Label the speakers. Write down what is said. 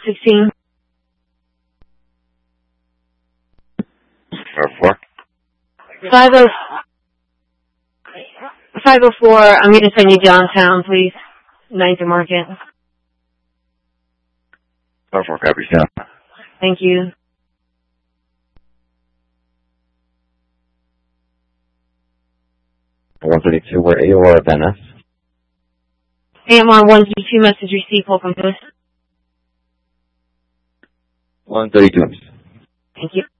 Speaker 1: 16.
Speaker 2: 4.
Speaker 1: 504, I'm going to send you downtown, please. 9th and Market.
Speaker 2: 4 copies down.
Speaker 1: Thank you.
Speaker 2: $132, where AOR Venice.
Speaker 1: AMR 132, message received, Holcomb Post.
Speaker 2: 132.
Speaker 1: Thank you.